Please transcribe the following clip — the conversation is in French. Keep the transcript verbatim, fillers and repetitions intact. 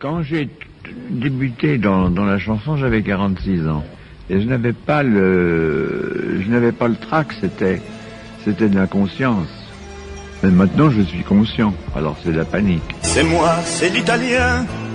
Quand j'ai débuté dans, dans la chanson, j'avais quarante-six ans. Et je n'avais pas le, je n'avais pas le trac, c'était, c'était de l'inconscience. Mais maintenant, je suis conscient. Alors c'est de la panique. C'est moi, c'est l'italien,